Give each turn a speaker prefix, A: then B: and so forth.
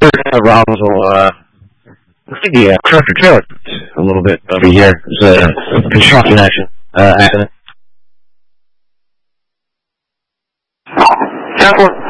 A: Roswell, the tractor trailer a little bit over here. It's a construction accident.